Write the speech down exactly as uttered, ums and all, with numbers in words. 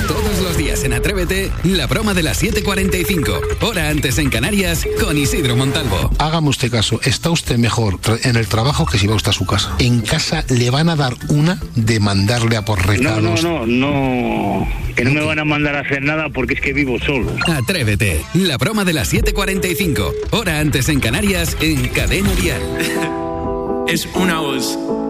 Todos los días en Atrévete, la broma de las siete cuarenta y cinco, hora antes en Canarias, con Isidro Montalvo. Hágame usted caso, está usted mejor en el trabajo que si va usted a su casa. En casa le van a dar una de mandarle a por recados. No, no, no, no, que no me van a mandar a hacer nada porque es que vivo solo. Atrévete, la broma de las siete cuarenta y cinco, hora antes en Canarias, en Cadena Dial. Es una voz